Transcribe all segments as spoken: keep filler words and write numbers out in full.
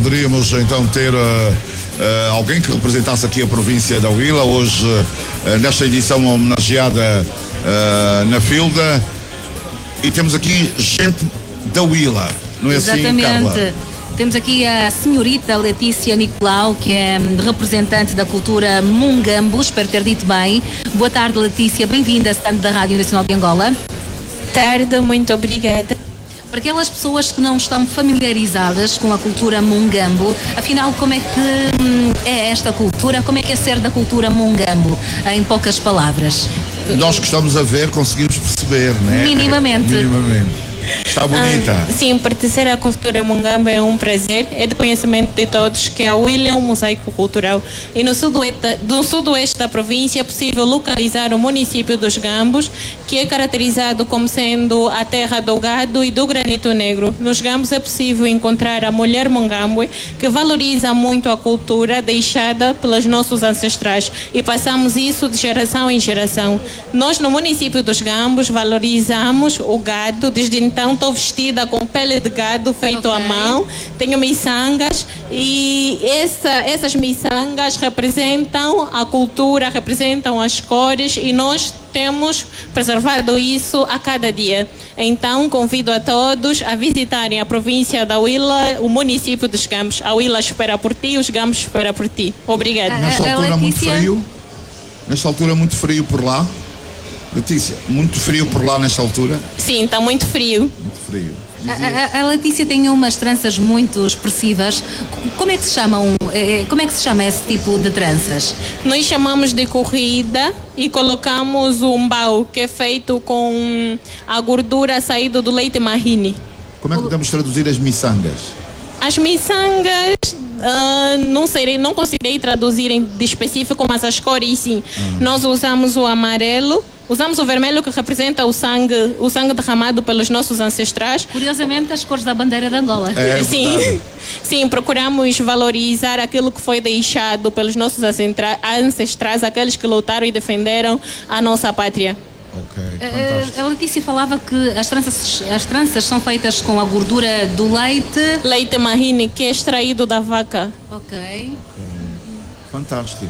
poderíamos então ter uh, uh, alguém que representasse aqui a província da Huila, hoje uh, nesta edição homenageada uh, na Filda, e temos aqui gente da Huila, não é? Exatamente. Assim, Carla? Temos aqui a senhorita Letícia Nicolau, que é representante da cultura Mungambo, espero ter dito bem. Boa tarde, Letícia, bem-vinda, stand da Rádio Nacional de Angola. Tarde, muito obrigada. Para aquelas pessoas que não estão familiarizadas com a cultura Mungambo, afinal, como é que hum, é esta cultura? Como é que é ser da cultura Mungambo, em poucas palavras? Nós que estamos a ver, conseguimos perceber, né? Minimamente. Minimamente. Está bonita. Ah, sim, pertencer à cultura Mungambo é um prazer, é de conhecimento de todos que a Huila é um mosaico cultural e no sudoeste, no sudoeste da província é possível localizar o município dos Gambos, que é caracterizado como sendo a terra do gado e do granito negro. Nos Gambos é possível encontrar a mulher Mungambo, que valoriza muito a cultura deixada pelos nossos ancestrais e passamos isso de geração em geração. Nós no município dos Gambos valorizamos o gado desde então. Então estou vestida com pele de gado feito okay. à mão, tenho miçangas e essa, essas miçangas representam a cultura, representam as cores e nós temos preservado isso a cada dia. Então convido a todos a visitarem a província da Huila, o município dos Gambos. A Huila espera por ti, os Gambos esperam por ti. Obrigada. Nesta altura muito frio, nesta altura muito frio por lá. Letícia, muito frio por lá nesta altura? Sim, está muito frio. Muito frio. A, a, a Letícia tem umas tranças muito expressivas. Como é que se chamam? Como é que se chama esse tipo de tranças? Nós chamamos de corrida e colocamos um baú que é feito com a gordura saída do leite mahine. Como é que podemos traduzir as miçangas? As miçangas, uh, não sei, não considerei traduzir em de específico, mas as cores sim. Uhum. Nós usamos o amarelo, usamos o vermelho que representa o sangue, o sangue derramado pelos nossos ancestrais. Curiosamente, as cores da bandeira de Angola. É, sim, sim, procuramos valorizar aquilo que foi deixado pelos nossos ancestrais, aqueles que lutaram e defenderam a nossa pátria. Okay, a Letícia falava que as tranças, as tranças são feitas com a gordura do leite. Leite mahine, que é extraído da vaca. Ok. Fantástico.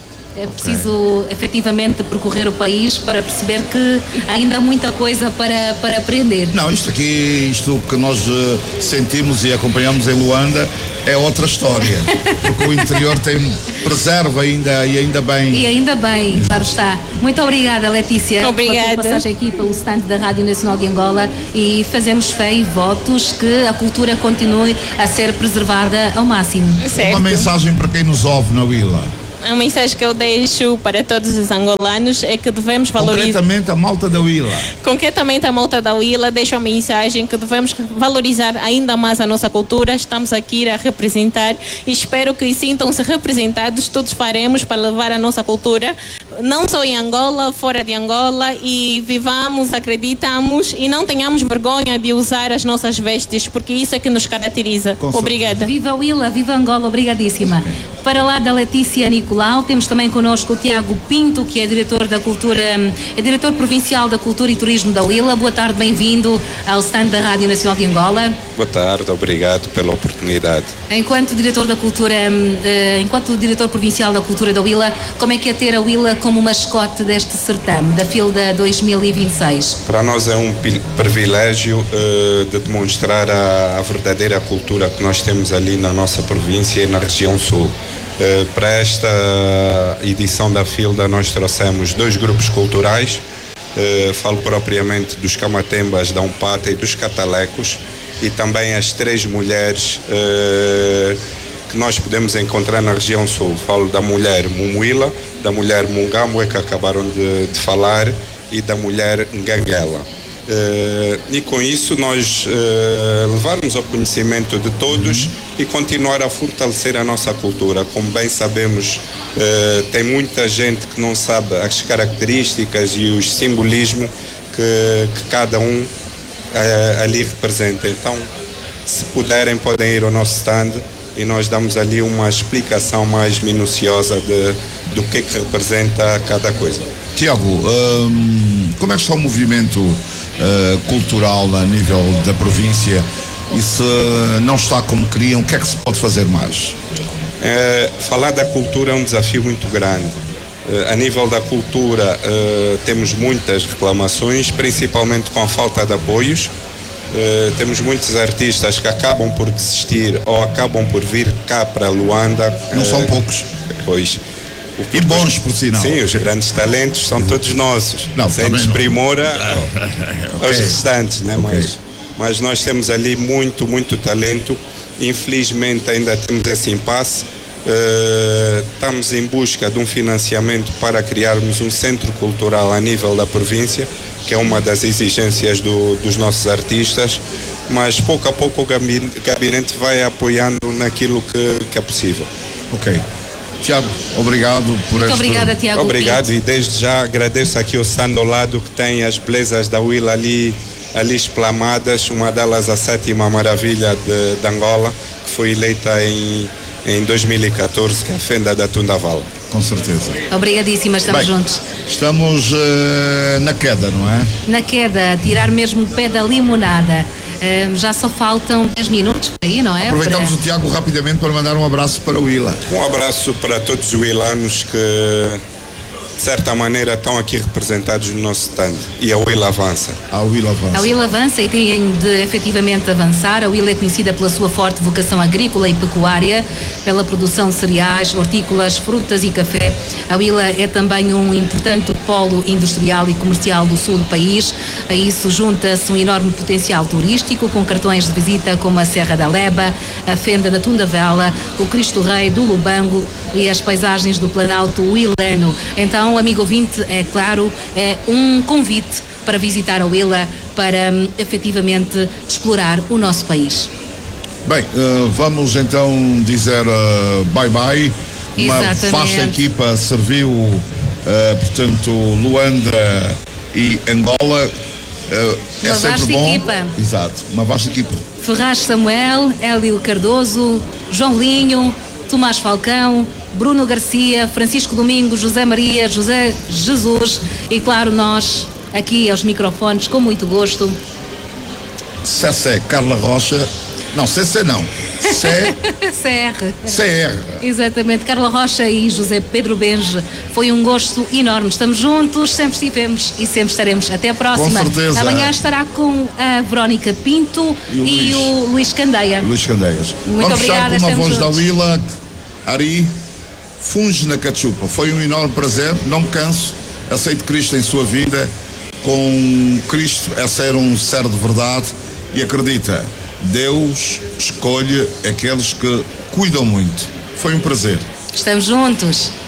É preciso okay. efetivamente percorrer o país para perceber que ainda há muita coisa para, para aprender. Não, isto aqui, isto que nós uh, sentimos e acompanhamos em Luanda é outra história. Porque o interior tem, preserva ainda e ainda bem. E ainda bem, claro está. Muito obrigada, Letícia. Obrigada. Pela passagem aqui pelo stand da Rádio Nacional de Angola e fazemos fé e votos que a cultura continue a ser preservada ao máximo. Certo. Uma mensagem para quem nos ouve na Huila. A mensagem que eu deixo para todos os angolanos é que devemos valorizar... Concretamente a malta da Huila. Concretamente a malta da Huila, deixo a mensagem que devemos valorizar ainda mais a nossa cultura. Estamos aqui a representar e espero que sintam-se representados. Todos faremos para levar a nossa cultura, não só em Angola, fora de Angola, e vivamos, acreditamos e não tenhamos vergonha de usar as nossas vestes, porque isso é que nos caracteriza. Obrigada. Viva Huila, viva Angola, obrigadíssima. Para lá da Letícia Nicolau, temos também connosco o Tiago Pinto, que é diretor da cultura, é diretor provincial da Cultura e Turismo da Huila. Boa tarde, bem-vindo ao stand da Rádio Nacional de Angola. Boa tarde, obrigado pela oportunidade. Enquanto diretor da cultura, enquanto diretor provincial da Cultura da Huila, como é que é ter a Huila como mascote deste certame, da Filda dois mil e vinte e seis? Para nós é um privilégio uh, de demonstrar a, a verdadeira cultura que nós temos ali na nossa província e na região sul. Uh, para esta edição da Filda nós trouxemos dois grupos culturais, uh, falo propriamente dos Camatembas da Umpata e dos Catalecos, e também as três mulheres uh, que nós podemos encontrar na região sul. Falo da mulher Mumuila, da mulher Mungambo, que acabaram de, de falar, e da mulher Nganguela. Uh, e com isso nós uh, levarmos ao conhecimento de todos e continuar a fortalecer a nossa cultura. Como bem sabemos, uh, tem muita gente que não sabe as características e os simbolismos que, que cada um uh, ali representa. Então, se puderem, podem ir ao nosso stand e nós damos ali uma explicação mais minuciosa de, do que, que representa cada coisa. Tiago, um, como é que está o movimento uh, cultural a nível da província E se não está como queriam, o que é que se pode fazer mais? É, falar da cultura é um desafio muito grande. É, a nível da cultura, é, temos muitas reclamações, principalmente com a falta de apoios. É, temos muitos artistas que acabam por desistir ou acabam por vir cá para Luanda. Não é, são poucos. Pois. E bons, por sinal. Sim, os grandes talentos são todos nossos. Não, sem desprimor aos okay. restantes, né? Okay. Mas, mas nós temos ali muito, muito talento. Infelizmente ainda temos esse impasse. Uh, estamos em busca de um financiamento para criarmos um centro cultural a nível da província, que é uma das exigências do, dos nossos artistas, mas pouco a pouco o gabinete vai apoiando naquilo que, que é possível. Ok. Tiago, obrigado por Muito este... obrigada, Tiago. Obrigado, Pinto. e desde já agradeço aqui o stand ao lado, que tem as belezas da Willa ali, ali exclamadas, uma delas a sétima maravilha de, de Angola, que foi eleita em, em dois mil e catorze, que é a Fenda da Tundavala. Com certeza. Obrigadíssima, estamos Bem, juntos. Estamos uh, na queda, não é? Na queda, a tirar mesmo o pé da limonada. Uh, já só faltam dez minutos por aí, não é? Aproveitamos para... o Tiago rapidamente para mandar um abraço para o Willa. Um abraço para todos os wilanos que, de certa maneira, estão aqui representados no nosso stand. E a Willa avança. A Willa avança. A Willa avança e tem de efetivamente avançar. A Willa é conhecida pela sua forte vocação agrícola e pecuária, pela produção de cereais, hortícolas, frutas e café. A Willa é também um importante polo industrial e comercial do sul do país. A isso junta-se um enorme potencial turístico, com cartões de visita como a Serra da Leba, a Fenda da Tundavela, o Cristo Rei do Lubango e as paisagens do Planalto Willano. Então, amigo ouvinte, é claro, é um convite para visitar a Willa, para um, efetivamente explorar o nosso país. Bem, uh, vamos então dizer uh, bye-bye. Uma Exatamente. vasta equipa serviu, uh, portanto, Luanda e Angola. Uh, é Uma sempre vasta bom. equipa. Exato, uma vasta equipa. Ferraz Samuel, Hélio Cardoso, João Linho, Tomás Falcão, Bruno Garcia, Francisco Domingos, José Maria, José Jesus e, claro, nós aqui aos microfones com muito gosto. C C Carla Rocha. Não, C C não. C... C R. C R. Exatamente, Carla Rocha e José Pedro Benje. Foi um gosto enorme. Estamos juntos, sempre estivemos e sempre estaremos. Até a próxima. Com certeza. Amanhã estará com a Verónica Pinto E o e Luís. o Luís Candeia. Luís Candeias. Muito Vamos obrigada, estar com uma estamos voz da juntos. Willa, Ari, funge na cachupa. Foi um enorme prazer, não me canso. Aceito Cristo em sua vida. Com Cristo é ser um ser de verdade e acredita, Deus escolhe aqueles que cuidam muito. Foi um prazer. Estamos juntos.